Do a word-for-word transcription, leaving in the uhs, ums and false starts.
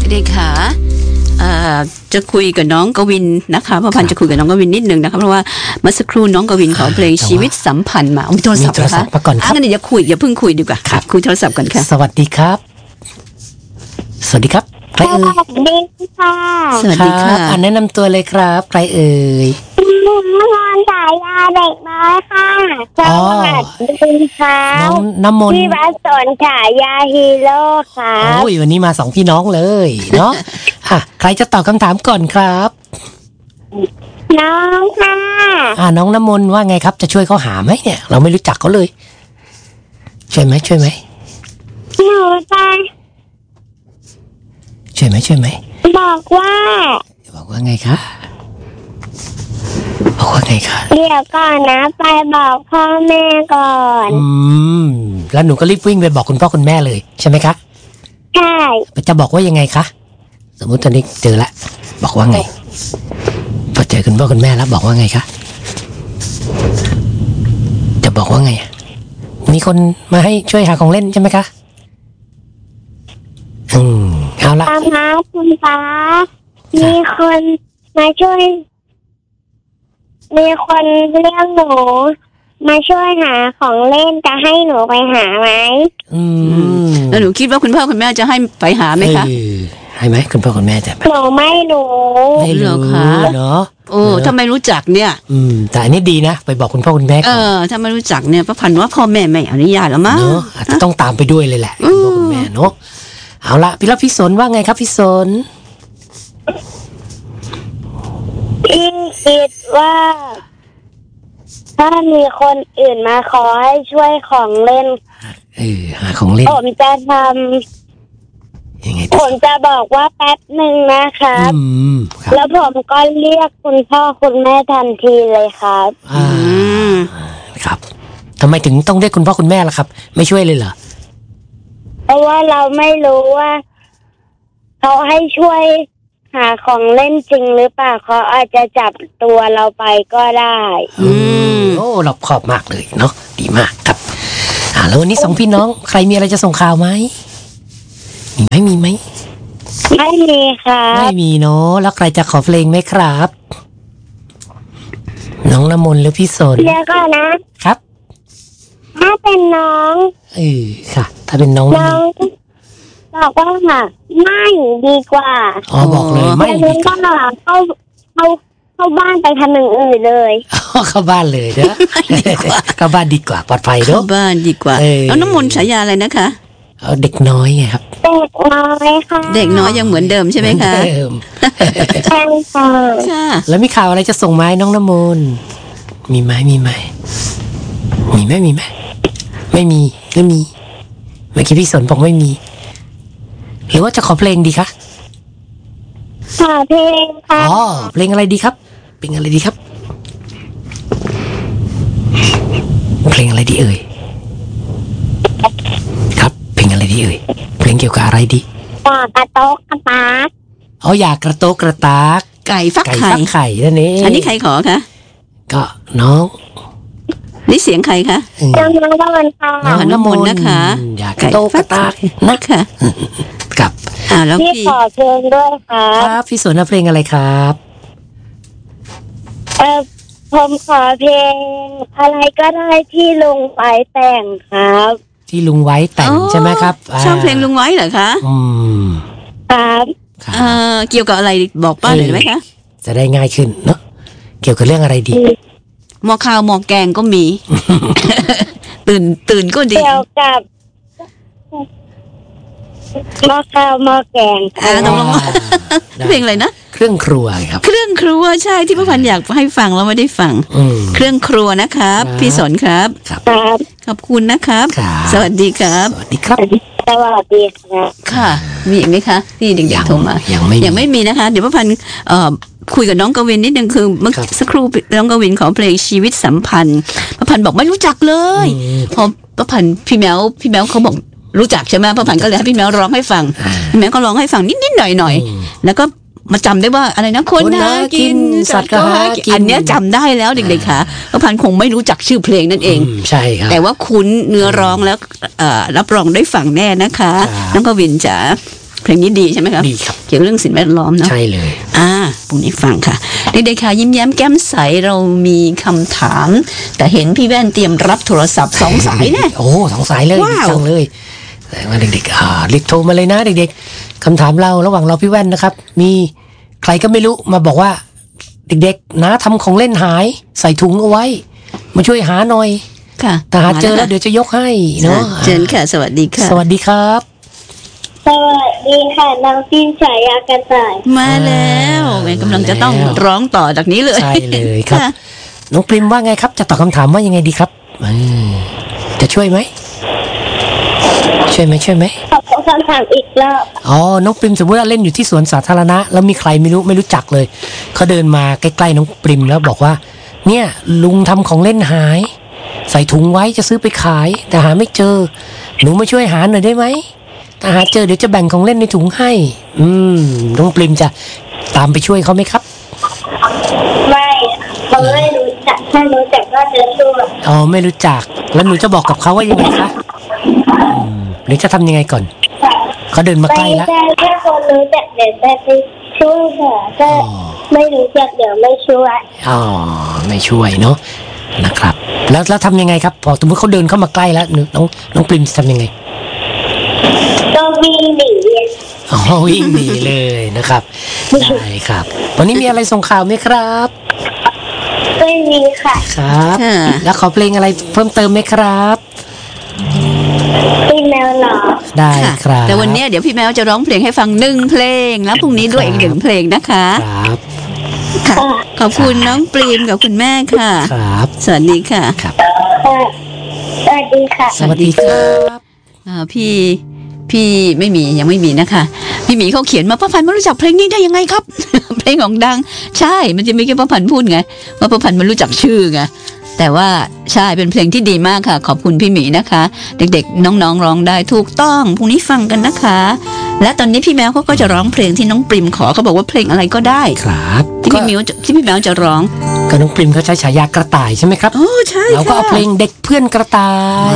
เด็กค่ะจะคุยกับน้องกวินนะคะพ่อพันธุ์จะคุยกับน้องกวินนิดนึงนะคะเพราะว่าเมื่อสักครู่น้องกวินขอเพลงชีวิตสัมพันธ์มาเอาโทรศัพท์นะคะมาก่อนครับงั้นเดี๋ยวคุยอย่าเพิ่งคุยดีกว่าครับคุยโทรศัพท์กันค่ะสวัสดีครับสวัสดีครับใครเอ่ยสวัสดีค่ะสวัสดีค่ะอ่าแนะนำตัวเลยครับใครเอ่ยน้องนนท์ฉายาเด็กน้อยค่ะสวัสดีค่ะน้องน้ำมนต์พี่วัดสนฉายาฮีโร่ค่ะโอ้ยวันนี้มาสองพี่น้องเลยเนาะอ่ะใครจะตอบคำถามก่อนครับน้องค่ะอ่าน้องน้ำมนต์ว่าไงครับจะช่วยเขาหาไหมเนี่ยเราไม่รู้จักเขาเลยช่วยไหมช่วยไหมหนูจะช่วยไหมช่วยไหมบอกว่าบอกว่าไงคะบอกว่าไงคะเดี๋ยวก่อนนะไปบอกพ่อแม่ก่อนอืมแล้วหนูก็รีบวิ่งไปบอกคุณพ่อคุณแม่เลยใช่ไหมคะใช่จะบอกว่ายังไงคะสมมติตอนนี้เจอละบอกว่าไงพอเจอคุณพ่อคุณแม่แล้วบอกว่าไงคะจะบอกว่าไงมีคนมาให้ช่วยหาของเล่นใช่ไหมคะอืมเอาละป้าป้าคุณป้ามีคนมาช่วยมีคนเรียกหนูมาช่วยหาของเล่นจะให้หนูไปหาไหมอืมแล้วหนูคิดว่าคุณพ่อคุณแม่จะให้ไปหาไหมคะให้ไหมคุณพ่อคุณแม่จะหนูไม่รู้ไม่รู้เนาะโอ้ถ้าไม่รู้จักเนี่ยอืมแต่อันนี้ดีนะไปบอกคุณพ่อคุณแม่เออถ้าไม่รู้จักเนี่ยป้าพันว่าพ่อแม่ไม่อนุญาตหรอมั้งเนาะอาจจะต้องตามไปด้วยเลยแหละคุณพ่อคุณแม่เนาะเอาละพี่รับพี่สนว่าไงครับพี่สนพี่คิดว่าถ้ามีคนอื่นมาขอให้ช่วยของเล่นเออหาของเล่นผมจะทำยังไงผมจะบอกว่าแป๊บหนึ่งนะครับแล้วผมก็เรียกคุณพ่อคุณแม่ทันทีเลยครับอ่าครับทำไมถึงต้องเรียกคุณพ่อคุณแม่ล่ะครับไม่ช่วยเลยเหรอเพราะว่าเราไม่รู้ว่าเขาให้ช่วยหาของเล่นจริงหรือเปล่าเขาอาจจะจับตัวเราไปก็ได้อืมโอ้รอบคอบมากเลยเนาะดีมากครับอ่าแล้ววันนี้สองพี่น้องใครมีอะไรจะส่งข่าวไหมมีไหมมีไหมไม่มีครับไม่มีเนาะแล้วใครจะขอเพลงไหมครับน้องน้ำมนต์หรือพี่สนเดี๋ยวก่อนนะครับถ้าเป็นน้องเออค่ะถ้าเป็นน้องน้องบอกว่าค่ะไม่ดีกว่าอ๋อบอกเลยไม่ดีกว่าเข้าเข้าเข้าบ้านไปทำอย่างอื่นเลยเข้าบ้านเลยเด้อเข้าบ้านดีกว่าปลอดภัยเด้อเข้าบ้านดีกว่าแล้วน้ำมนต์ฉายาอะไรนะคะเอาเด็กน้อยไงครับเด็กน้อยค่ะเด็กน้อยยังเหมือนเดิมใช่ไหมคะเดิมใช่ค่ะค่ะแล้วมีข่าวอะไรจะส่งไหมน้องน้ำมนต์มีไหมมีไหมมีไหมมีไหมไม่มีไม่มีเมื่อกี้พี่สนบอกไม่มีหรือว่าจะขอเพลงดีคะขอเพลงค่ะอ๋อเพลงอะไรดีครับเพลงอะไรดีครับเพลงอะไรดีเอ่ยครับเพลงอะไรดีเอ่ยเพลงเกี่ยวกับอะไรดีอยากกระโตกกระตากอ๋ออยากกระโตกกระตากไก่ฟักไข่ไก่ฟักไข่นั่นเองอันนี้ใครขอคะก็น้องนี่เสียงใครคะน้องน้ำมนต์ค่ะน้องน้ำมนต์นะคะอยากกระโตกกระตากนะคะกับอ่าแล้วพี่ขอเพลงด้วยครับครับพี่สนเพลงอะไรครับเออผมขอเพลงอะไรก็ได้ที่ลุงไว้แต่งครับที่ลุงไว้แต่งใช่ไหมครับชอบเพลงลุงไว้เหรอคะอืมครับเอ่อเกี่ยวกับอะไรบอกป้าหน่อยไหมคะจะได้ง่ายขึ้นเนาะเกี่ยวกับเรื่องอะไรดีหม้อข้าวหม้อแกงก็มีตื่นตื่นก็ดีเกี่ยวกับหม้อข้าวหม้อแกงอ่าต้องลองเพลงอะไรนะเครื่องครัวครับเครื่องครัวใช่ที่พ่อพันอยากให้ฟังแล้วไม่ได้ฟังเครื่องครัวนะครับพี่สนครับครับขอบคุณนะครับสวัสดีครับสวัสดีครับสวัสดีครับค่ะมีอีกไหมคะที่เด็กๆโทรมายังไม่ยังไม่มีนะคะเดี๋ยวพ่อพันเอ่อคุยกับน้องกวินนิดนึงคือเมื่อสักครู่น้องกวินขอเพลงชีวิตสัมพันธ์พ่อพันบอกไม่รู้จักเลยพอพ่อพันพี่แมวพี่แมวเขาบอกรู้จักใช่ไหมพ่อพันก็เลยให้พี่แมวร้องให้ฟังพี่แมวก็ร้องให้ฟังนิดๆหน่อยๆแล้วก็มาจำได้ว่าอะไรนะคนหากินสัตว์ก็หากินอันเนี้ยจำได้แล้วเด็กๆค่ะพ่อพันคงไม่รู้จักชื่อเพลงนั่นเองใช่ครับแต่ว่าคุ้นเนื้อร้องแล้วรับรองได้ฟังแน่นะคะน้องกวินจ๋าเพลงนี้ดีใช่ไหมครับดีครับเกี่ยวกับเรื่องสิ่งแวดล้อมเนาะใช่เลยอ่าพรุ่งนี้ฟังค่ะเด็กๆค่ะยิ้มแย้มแก้มใสเรามีคำถาม แต่เห็นพี่แว่นเตรียมรับโทรศัพท์สองสายแน่โอ้สองสายเลยว้าวจังเลยแต่ว่าเด็กๆอ่ารีบโทรมาเลยนะเด็กๆคำถามเราระหว่างเราพี่แว่นนะครับ มีใครก็ไม่รู้มาบอกว่าเด็กๆนะทำของเล่นหายใส่ถุงเอาไว้มาช่วยหาหน่อยค่ะแต่หาเจอแล้วเดี๋ยวจะยกให้เนาะเชิญค่ะสวัสดีค่ะสวัสดีครับสวัสดีค่ะน้องพิมฉายากระต่ายมาแล้วแม่กำลังจะต้องร้องต่อจากนี้เลยใช่เลยครับะน้องปริมว่าไงครับจะตอบคำถามว่ายังไงดีครับอืมจะช่วยไหมช่วยไหมช่วยไหมขอคำถามอีกรอบอ๋อน้องปริมสมมติว่าเล่นอยู่ที่สวนสาธารณะแล้วมีใครไม่รู้ไม่รู้จักเลยเขาเดินมาใกล้ๆน้องปริมแล้วบอกว่าเนี่ยลุงทำของเล่นหายใส่ถุงไว้จะซื้อไปขายแต่หาไม่เจอหนูมาช่วยหาหน่อยได้ไหมถ้าหาเจอเดี๋ยวจะแบ่งของเล่นในถุงให้อืมน้องปริมจะตามไปช่วยเขาไหมครับไม่เขาไม่รู้จักถ้ารู้จักก็จะช่วยอ๋อไม่รู้จักแล้วหนูจะบอกกับเขาว่ายังไงคะอืมหรือจะทำยังไงก่อนเขาเดินมาใกล้แล้วไม่ได้ถ้าคนรู้จักเดี๋ยวจะไปช่วยค่ะถ้าอ๋อไม่รู้จักเดี๋ยวไม่ช่วยอ๋อไม่ช่วยเนาะนะครับ แล้วแล้วทำยังไงครับพอสมมติเขาเดินเข้ามาใกล้แล้วน้องน้องปริมจะทำยังไงก็วิ่งหนีอ๋อวิ่งหนีเลยนะครับได้ครับ วันนี้มีอะไรส่งข่าวไหมครับไม่มีค่ะครับค่ะแล้วขอเพลงอะไรเพิ่มเติมไหมครับอีเมลหรอได้ค่ะครับแต่วันนี้เดี๋ยวพี่แมวจะร้องเพลงให้ฟังหนึ่งเพลงแล้วพรุ่งนี้ด้วยอีกหนึ่งเพลงนะคะครับค่ะขอบคุณน้องปรีมกับคุณแม่ค่ะครับสวัสดีค่ะครับค่ะสวัสดีค่ะสวัสดีครับอ่าพี่พี่ไม่มียังไม่มีนะคะ พี่หมีเขาเขียนมาป้าพันธุ์ไม่รู้จักเพลงนี้ได้ยังไงครับ เพลงของดังใช่มันจะมีแค่ป้าพันธุ์พูดไงว่าป้าพันธุ์ไม่รู้จักชื่อไงแต่ว่าใช่เป็นเพลงที่ดีมากค่ะ ขอบคุณพี่หมีนะคะ เด็กๆน้องๆร้องได้ถูกต้องพรุ่งนี้ฟังกันนะคะ และตอนนี้พี่แมวเขาก็จะร้องเพลงที่น้องปริมขอเขาบอกว่าเพลงอะไรก็ได้ครับที่พี่หมิวจะที่พี่แมวจะร้องก็น้องปริมเขาใช้ฉายากระต่ายใช่ไหมครับโอ้ใช่เราก็เอาค่ะเพลงเด็กเพื่อนกระต่าย